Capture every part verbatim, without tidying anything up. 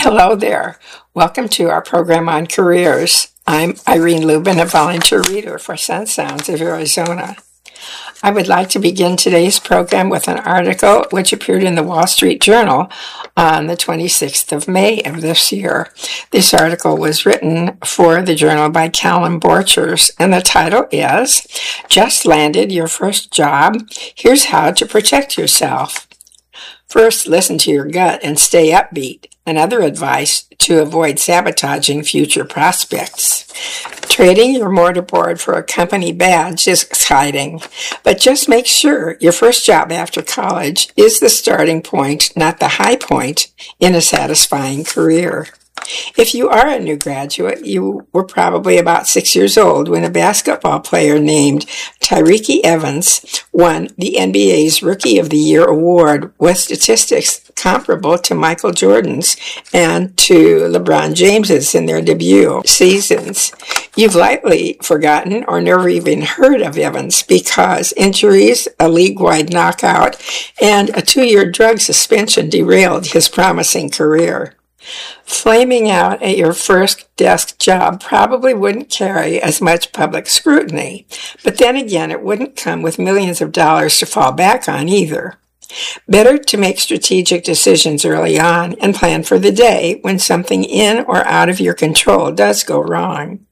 Hello there. Welcome to our program on careers. I'm Irene Lubin, a volunteer reader for Sun Sounds of Arizona. I would like to begin today's program with an article which appeared in the Wall Street Journal on the twenty-sixth of May of this year. This article was written for the journal by Callum Borchers, and the title is, Just Landed Your First Job? Here's How to Protect Yourself. First, listen to your gut and stay upbeat. Another advice to avoid sabotaging future prospects. Trading your mortarboard for a company badge is exciting, but just make sure your first job after college is the starting point, not the high point, in a satisfying career. If you are a new graduate, you were probably about six years old when a basketball player named Tyreke Evans won the N B A's Rookie of the Year award with statistics comparable to Michael Jordan's and to LeBron James's in their debut seasons. You've likely forgotten or never even heard of Evans because injuries, a league-wide knockout, and a two-year drug suspension derailed his promising career. Flaming out at your first desk job probably wouldn't carry as much public scrutiny, but then again, it wouldn't come with millions of dollars to fall back on either. Better to make strategic decisions early on and plan for the day when something in or out of your control does go wrong.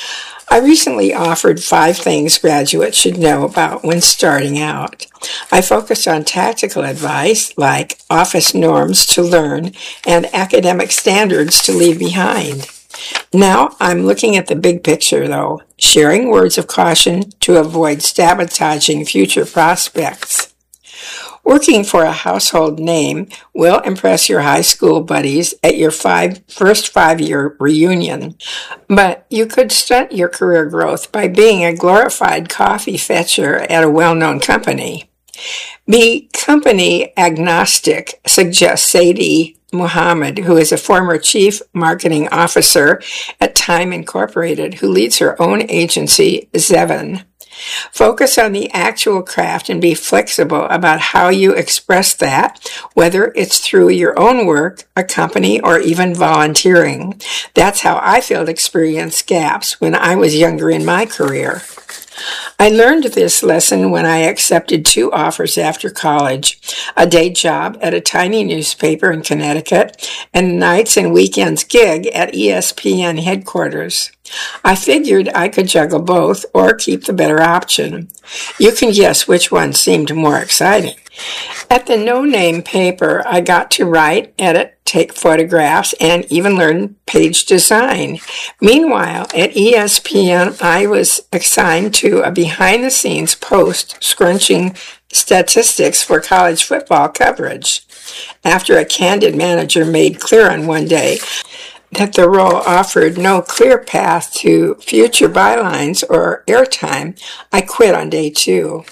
I recently offered five things graduates should know about when starting out. I focused on tactical advice like office norms to learn and academic standards to leave behind. Now I'm looking at the big picture, though, sharing words of caution to avoid sabotaging future prospects. Working for a household name will impress your high school buddies at your five, first five-year reunion, but you could stunt your career growth by being a glorified coffee fetcher at a well-known company. Be company agnostic, suggests Sadie Muhammad, who is a former chief marketing officer at Time Incorporated, who leads her own agency, Zevin. Focus on the actual craft and be flexible about how you express that, whether it's through your own work, a company, or even volunteering. That's how I filled experience gaps when I was younger in my career. I learned this lesson when I accepted two offers after college, a day job at a tiny newspaper in Connecticut and a nights and weekends gig at E S P N headquarters. I figured I could juggle both or keep the better option. You can guess which one seemed more exciting. At the no-name paper, I got to write, edit, take photographs, and even learn page design. Meanwhile, at E S P N, I was assigned to a behind-the-scenes post scrunching statistics for college football coverage. After a candid manager made clear on one day that the role offered no clear path to future bylines or airtime, I quit on day two.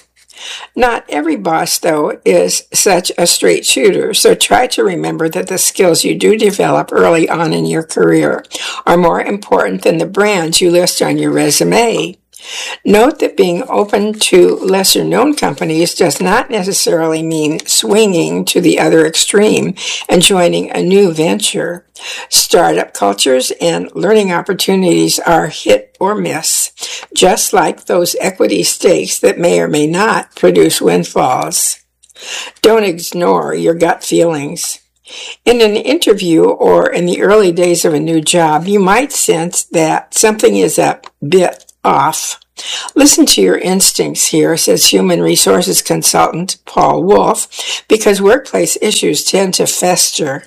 Not every boss, though, is such a straight shooter, so try to remember that the skills you do develop early on in your career are more important than the brands you list on your resume. Note that being open to lesser-known companies does not necessarily mean swinging to the other extreme and joining a new venture. Startup cultures and learning opportunities are hit or miss, just like those equity stakes that may or may not produce windfalls. Don't ignore your gut feelings. In an interview or in the early days of a new job, you might sense that something is a bit off. Listen to your instincts here, says human resources consultant Paul Wolf, because workplace issues tend to fester.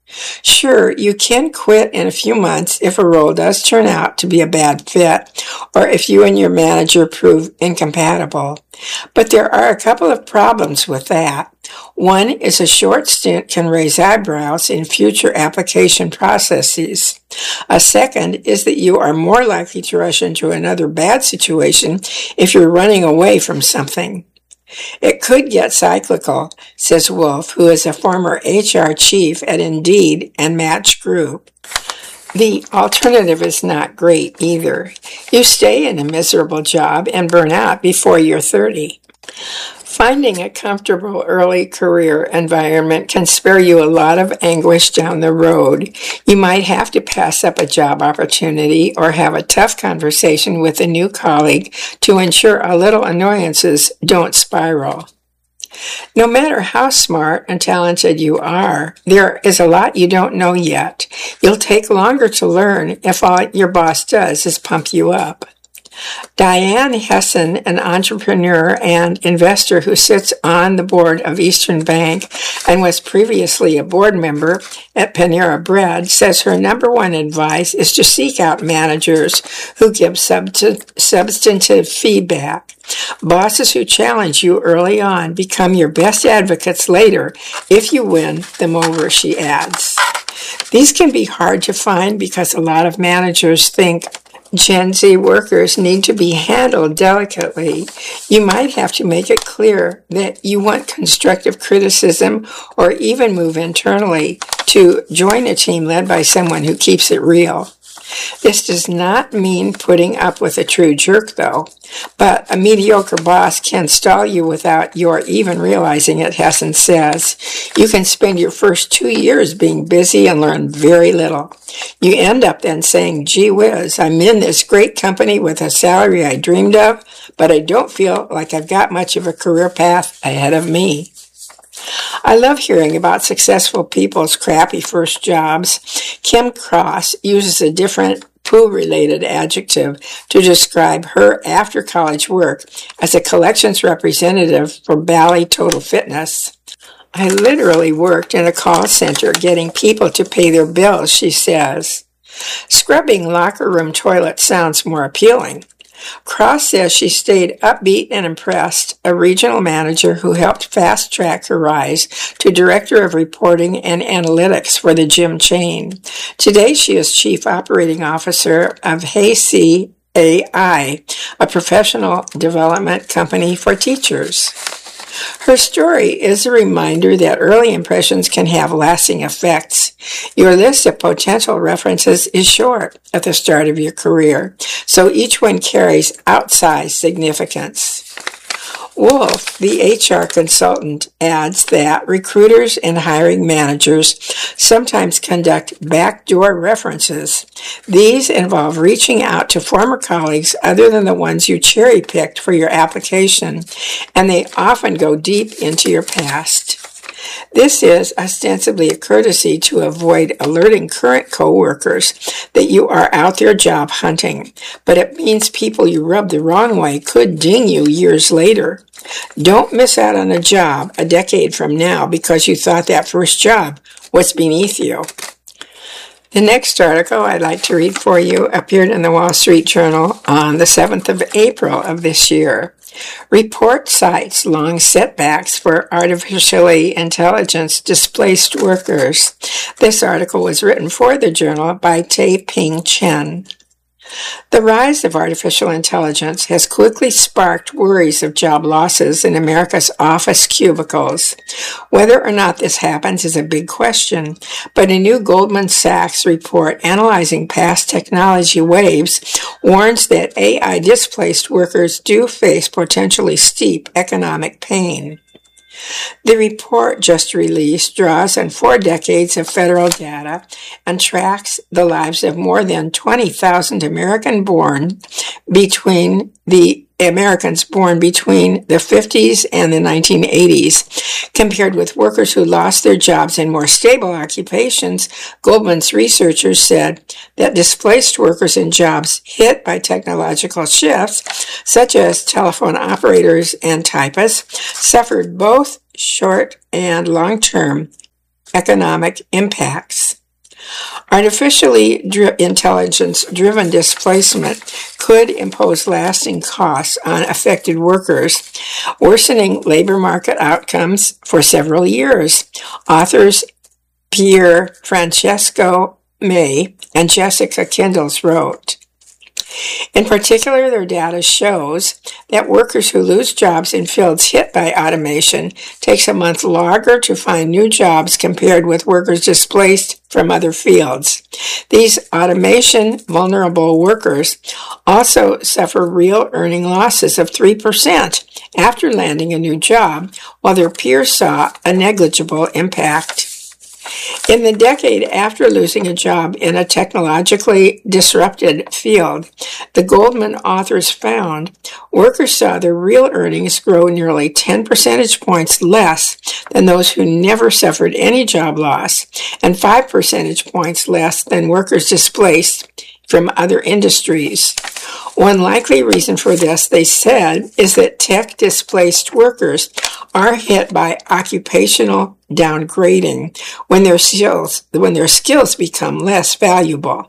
Sure, you can quit in a few months if a role does turn out to be a bad fit, or if you and your manager prove incompatible. But there are a couple of problems with that. One is a short stint can raise eyebrows in future application processes. A second is that you are more likely to rush into another bad situation if you're running away from something. It could get cyclical, says Wolf, who is a former H R chief at Indeed and Match Group. The alternative is not great either. You stay in a miserable job and burn out before you're thirty. Finding a comfortable early career environment can spare you a lot of anguish down the road. You might have to pass up a job opportunity or have a tough conversation with a new colleague to ensure a little annoyances don't spiral. No matter how smart and talented you are, there is a lot you don't know yet. You'll take longer to learn if all your boss does is pump you up. Diane Hessen, an entrepreneur and investor who sits on the board of Eastern Bank and was previously a board member at Panera Bread, says her number one advice is to seek out managers who give subst- substantive feedback. Bosses who challenge you early on become your best advocates later. If you win them over, she adds. These can be hard to find because a lot of managers think Gen Z workers need to be handled delicately. You might have to make it clear that you want constructive criticism or even move internally to join a team led by someone who keeps it real. This does not mean putting up with a true jerk, though. But a mediocre boss can stall you without your even realizing it, Hessen says. You can spend your first two years being busy and learn very little. You end up then saying, gee whiz, I'm in this great company with a salary I dreamed of, but I don't feel like I've got much of a career path ahead of me. I love hearing about successful people's crappy first jobs. Kim Cross uses a different poo-related adjective to describe her after-college work as a collections representative for Bally Total Fitness. I literally worked in a call center getting people to pay their bills, she says. Scrubbing locker room toilets sounds more appealing. Cross says she stayed upbeat and impressed, a regional manager who helped fast-track her rise to Director of Reporting and Analytics for the gym chain. Today she is Chief Operating Officer of Hey A I, a professional development company for teachers. Her story is a reminder that early impressions can have lasting effects. Your list of potential references is short at the start of your career, so each one carries outsized significance. Wolf, the H R consultant, adds that recruiters and hiring managers sometimes conduct backdoor references. These involve reaching out to former colleagues other than the ones you cherry-picked for your application, and they often go deep into your past. This is ostensibly a courtesy to avoid alerting current coworkers that you are out there job hunting, but it means people you rubbed the wrong way could ding you years later. Don't miss out on a job a decade from now because you thought that first job was beneath you. The next article I'd like to read for you appeared in the Wall Street Journal on the seventh of April of this year. Report cites long setbacks for artificially intelligence displaced workers. This article was written for the journal by Tae-Ping Chen. The rise of artificial intelligence has quickly sparked worries of job losses in America's office cubicles. Whether or not this happens is a big question, but a new Goldman Sachs report analyzing past technology waves warns that A I-displaced workers do face potentially steep economic pain. The report just released draws on four decades of federal data and tracks the lives of more than twenty thousand American born between the Americans born between the fifties and the nineteen eighties, compared with workers who lost their jobs in more stable occupations. Goldman's researchers said that displaced workers in jobs hit by technological shifts, such as telephone operators and typists, suffered both short and long-term economic impacts. Artificially dri- intelligence-driven displacement could impose lasting costs on affected workers, worsening labor market outcomes for several years. Authors Pier Francesco May and Jessica Kindles wrote, In particular, their data shows that workers who lose jobs in fields hit by automation takes a month longer to find new jobs compared with workers displaced from other fields. These automation vulnerable workers also suffer real earning losses of three percent after landing a new job, while their peers saw a negligible impact. In the decade after losing a job in a technologically disrupted field, the Goldman authors found workers saw their real earnings grow nearly ten percentage points less than those who never suffered any job loss, and five percentage points less than workers displaced from other industries. One likely reason for this, they said, is that tech-displaced workers are hit by occupational downgrading when their skills, when their skills become less valuable.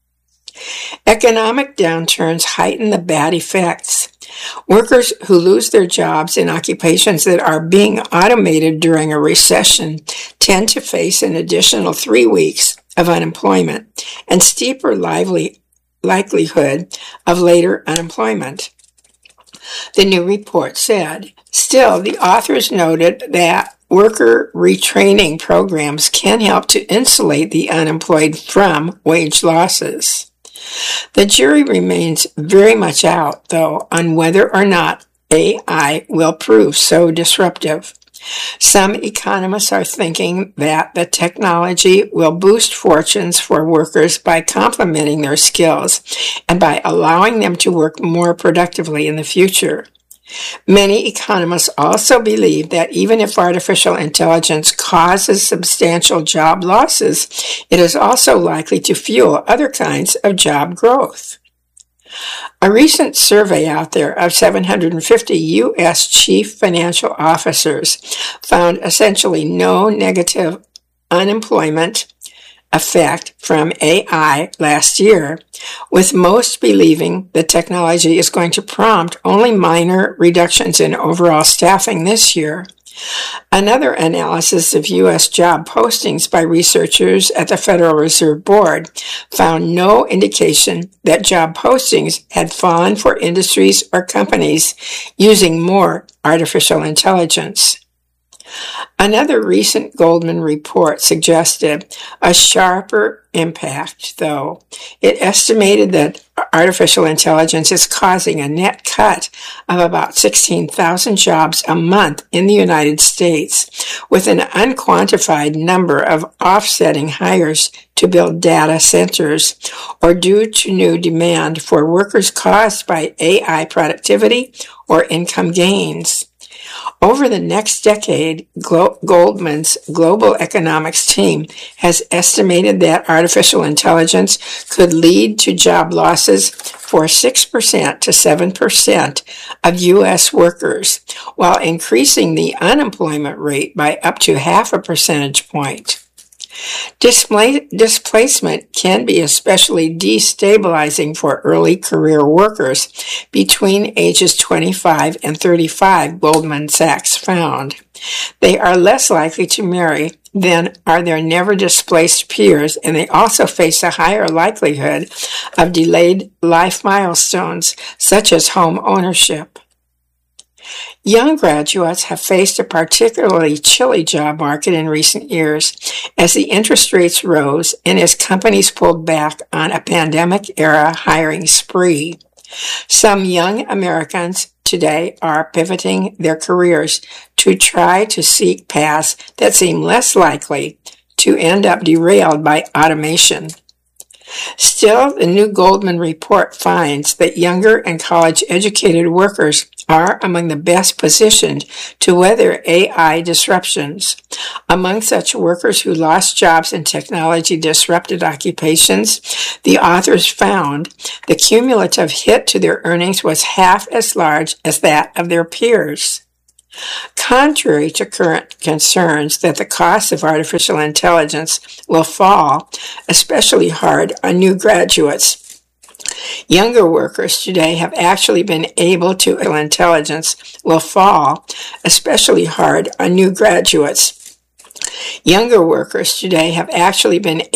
Economic downturns heighten the bad effects. Workers who lose their jobs in occupations that are being automated during a recession tend to face an additional three weeks of unemployment and steeper lively likelihood of later unemployment. The new report said, still, the authors noted that worker retraining programs can help to insulate the unemployed from wage losses. The jury remains very much out, though, on whether or not A I will prove so disruptive. Some economists are thinking that the technology will boost fortunes for workers by complementing their skills and by allowing them to work more productively in the future. Many economists also believe that even if artificial intelligence causes substantial job losses, it is also likely to fuel other kinds of job growth. A recent survey out there of seven hundred fifty U S chief financial officers found essentially no negative unemployment effect from A I last year, with most believing the technology is going to prompt only minor reductions in overall staffing this year. Another analysis of U S job postings by researchers at the Federal Reserve Board found no indication that job postings had fallen for industries or companies using more artificial intelligence. Another recent Goldman report suggested a sharper impact, though. It estimated that artificial intelligence is causing a net cut of about sixteen thousand jobs a month in the United States, with an unquantified number of offsetting hires to build data centers, or due to new demand for workers caused by A I productivity or income gains. Over the next decade, Glo- Goldman's global economics team has estimated that artificial intelligence could lead to job losses for six percent to seven percent of U S workers, while increasing the unemployment rate by up to half a percentage point. Display- displacement can be especially destabilizing for early career workers between ages twenty-five and thirty-five, Goldman Sachs found. They are less likely to marry than are their never displaced peers, and they also face a higher likelihood of delayed life milestones, such as home ownership. Young graduates have faced a particularly chilly job market in recent years as the interest rates rose and as companies pulled back on a pandemic-era hiring spree. Some young Americans today are pivoting their careers to try to seek paths that seem less likely to end up derailed by automation. Still, the new Goldman report finds that younger and college-educated workers are among the best positioned to weather A I disruptions. Among such workers who lost jobs in technology-disrupted occupations, the authors found the cumulative hit to their earnings was half as large as that of their peers. Contrary to current concerns that the cost of artificial intelligence will fall especially hard on new graduates, younger workers today have actually been able to intelligence will fall especially hard on new graduates. Younger workers today have actually been